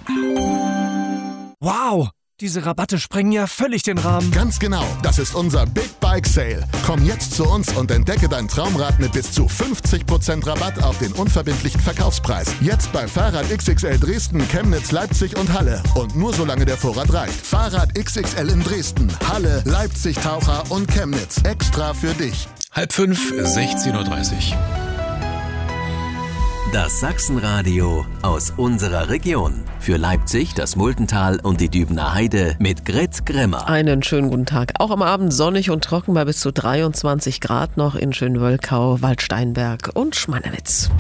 Wow, diese Rabatte sprengen ja völlig den Rahmen. Ganz genau, das ist unser Big Bike Sale. Komm jetzt zu uns und entdecke dein Traumrad mit bis zu 50% Rabatt auf den unverbindlichen Verkaufspreis. Jetzt bei Fahrrad XXL Dresden, Chemnitz, Leipzig und Halle. Und nur solange der Vorrat reicht. Fahrrad XXL in Dresden, Halle, Leipzig, Taucher und Chemnitz. Extra für dich. 4:30, 16:30 Uhr. Das Sachsenradio aus unserer Region. Für Leipzig, das Multental und die Dübener Heide mit Grit Grimmer. Einen schönen guten Tag. Auch am Abend sonnig und trocken bei bis zu 23 Grad noch in Schönwölkau, Waldsteinberg und Schmannewitz.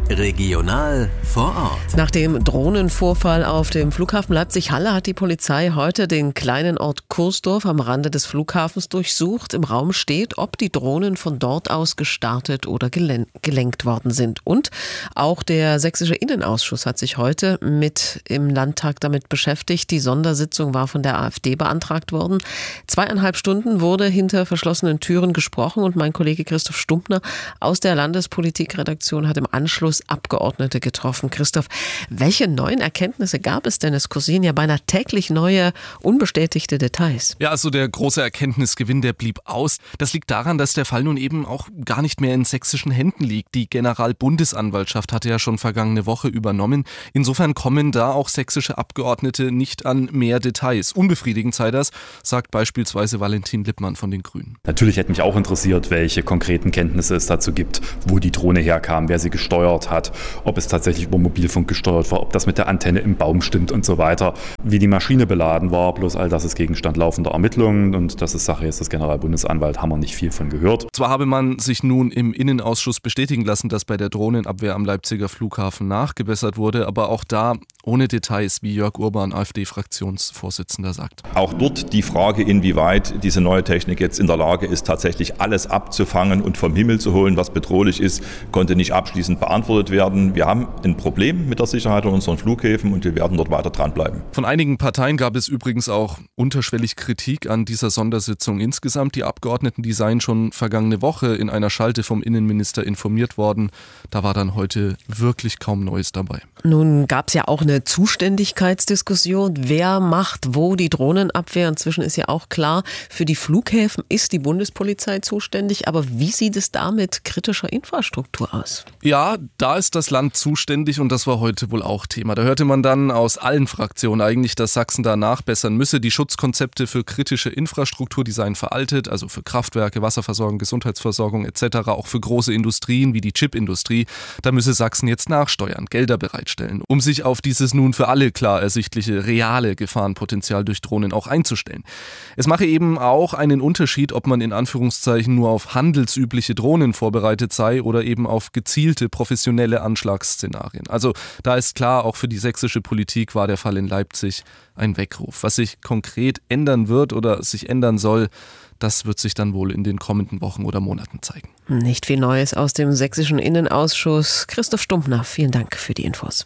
Regional vor Ort. Nach dem Drohnenvorfall auf dem Flughafen Leipzig-Halle hat die Polizei heute den kleinen Ort Kursdorf am Rande des Flughafens durchsucht. Im Raum steht, ob die Drohnen von dort aus gestartet oder gelenkt worden sind. Und auch der sächsische Innenausschuss hat sich heute im Landtag damit beschäftigt. Die Sondersitzung war von der AfD beantragt worden. 2,5 Stunden wurde hinter verschlossenen Türen gesprochen und mein Kollege Christoph Stumpfner aus der Landespolitikredaktion hat im Anschluss Abgeordnete getroffen. Christoph, welche neuen Erkenntnisse gab es denn? Es kursieren ja beinahe täglich neue, unbestätigte Details. Ja, also der große Erkenntnisgewinn, der blieb aus. Das liegt daran, dass der Fall nun eben auch gar nicht mehr in sächsischen Händen liegt. Die Generalbundesanwaltschaft hatte ja schon vergangene Woche übernommen. Insofern kommen da auch sächsische Abgeordnete nicht an mehr Details. Unbefriedigend sei das, sagt beispielsweise Valentin Lippmann von den Grünen. Natürlich hätte mich auch interessiert, welche konkreten Kenntnisse es dazu gibt, wo die Drohne herkam, wer sie gesteuert hat, ob es tatsächlich über Mobilfunk gesteuert war, ob das mit der Antenne im Baum stimmt und so weiter. Wie die Maschine beladen war, bloß all das ist Gegenstand laufender Ermittlungen und das ist Sache jetzt des Generalbundesanwalts, haben wir nicht viel von gehört. Zwar habe man sich nun im Innenausschuss bestätigen lassen, dass bei der Drohnenabwehr am Leipziger Flughafen nachgebessert wurde, aber auch da ohne Details, wie Jörg Urban, AfD-Fraktionsvorsitzender, sagt. Auch dort die Frage, inwieweit diese neue Technik jetzt in der Lage ist, tatsächlich alles abzufangen und vom Himmel zu holen, was bedrohlich ist, konnte nicht abschließend beantwortet werden. Wir haben ein Problem mit der Sicherheit an unseren Flughäfen und wir werden dort weiter dranbleiben. Von einigen Parteien gab es übrigens auch unterschwellig Kritik an dieser Sondersitzung insgesamt. Die Abgeordneten, die seien schon vergangene Woche in einer Schalte vom Innenminister informiert worden. Da war dann heute wirklich kaum Neues dabei. Nun gab es ja auch eine Zuständigkeitsdiskussion. Wer macht wo die Drohnenabwehr? Inzwischen ist ja auch klar, für die Flughäfen ist die Bundespolizei zuständig. Aber wie sieht es da mit kritischer Infrastruktur aus? Ja, da ist das Land zuständig und das war heute wohl auch Thema. Da hörte man dann aus allen Fraktionen eigentlich, dass Sachsen da nachbessern müsse. Die Schutzkonzepte für kritische Infrastruktur, die seien veraltet, also für Kraftwerke, Wasserversorgung, Gesundheitsversorgung etc., auch für große Industrien wie die Chipindustrie. Da müsse Sachsen jetzt nachsteuern, Gelder bereitstellen, um sich auf dieses nun für alle klar ersichtliche, reale Gefahrenpotenzial durch Drohnen auch einzustellen. Es mache eben auch einen Unterschied, ob man in Anführungszeichen nur auf handelsübliche Drohnen vorbereitet sei oder eben auf gezielte professionelle Anschlagsszenarien. Also da ist klar, auch für die sächsische Politik war der Fall in Leipzig ein Weckruf. Was sich konkret ändern wird oder sich ändern soll, das wird sich dann wohl in den kommenden Wochen oder Monaten zeigen. Nicht viel Neues aus dem sächsischen Innenausschuss. Christoph Stumpfner, vielen Dank für die Infos.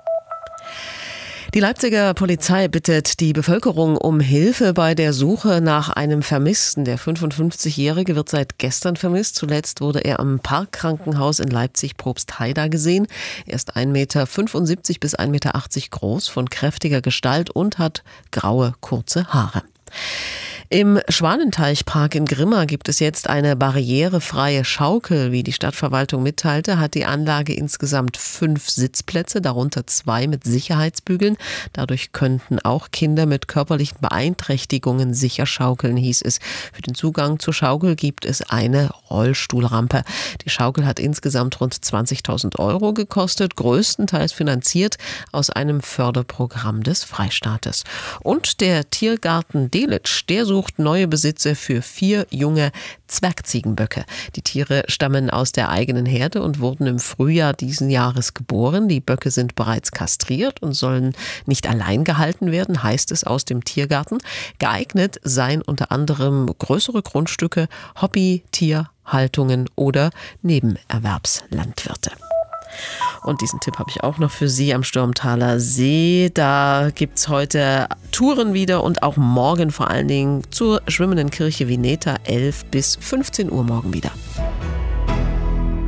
Die Leipziger Polizei bittet die Bevölkerung um Hilfe bei der Suche nach einem Vermissten. Der 55-Jährige wird seit gestern vermisst. Zuletzt wurde er am Parkkrankenhaus in Leipzig-Probstheida gesehen. Er ist 1,75 Meter bis 1,80 Meter groß, von kräftiger Gestalt und hat graue, kurze Haare. Im Schwanenteichpark in Grimma gibt es jetzt eine barrierefreie Schaukel. Wie die Stadtverwaltung mitteilte, hat die Anlage insgesamt 5 Sitzplätze, darunter 2 mit Sicherheitsbügeln. Dadurch könnten auch Kinder mit körperlichen Beeinträchtigungen sicher schaukeln, hieß es. Für den Zugang zur Schaukel gibt es eine Rollstuhlrampe. Die Schaukel hat insgesamt rund 20.000 € gekostet, größtenteils finanziert aus einem Förderprogramm des Freistaates. Und der Tiergarten Delitzsch, der sucht neue Besitzer für 4 junge Zwergziegenböcke. Die Tiere stammen aus der eigenen Herde und wurden im Frühjahr diesen Jahres geboren. Die Böcke sind bereits kastriert und sollen nicht allein gehalten werden, heißt es aus dem Tiergarten. Geeignet seien unter anderem größere Grundstücke, Hobby-Tierhaltungen oder Nebenerwerbslandwirte. Und diesen Tipp habe ich auch noch für Sie am Stürmtaler See. Da gibt es heute Touren wieder und auch morgen vor allen Dingen zur schwimmenden Kirche Vineta 11 bis 15 Uhr morgen wieder.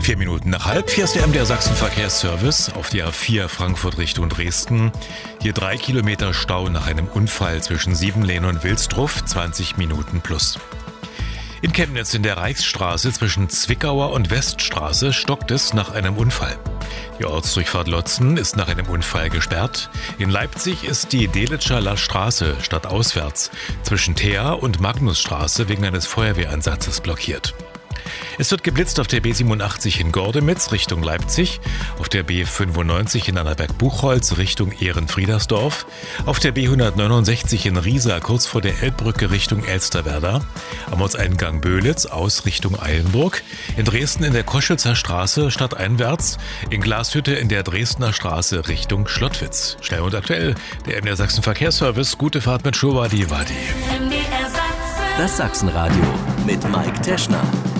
4 Minuten nach halb. Hier ist der MDR Sachsen-Verkehrsservice auf der A4 Frankfurt Richtung Dresden. Hier 3 Kilometer Stau nach einem Unfall zwischen Siebenlehn und Wilsdruff, 20 Minuten plus. In Chemnitz in der Reichsstraße zwischen Zwickauer und Weststraße stockt es nach einem Unfall. Die Ortsdurchfahrt Lotzen ist nach einem Unfall gesperrt. In Leipzig ist die Delitscher Straße stadtauswärts zwischen Thea und Magnusstraße wegen eines Feuerwehreinsatzes blockiert. Es wird geblitzt auf der B87 in Gordemitz Richtung Leipzig, auf der B95 in Annaberg-Buchholz Richtung Ehrenfriedersdorf, auf der B169 in Riesa kurz vor der Elbbrücke Richtung Elsterwerda, am Ortseingang Böhlitz aus Richtung Eilenburg, in Dresden in der Koschitzer Straße stadteinwärts, in Glashütte in der Dresdner Straße Richtung Schlottwitz. Schnell und aktuell, der MDR Sachsen Verkehrsservice, gute Fahrt mit Showadi Wadi. Das Sachsenradio mit Mike Teschner.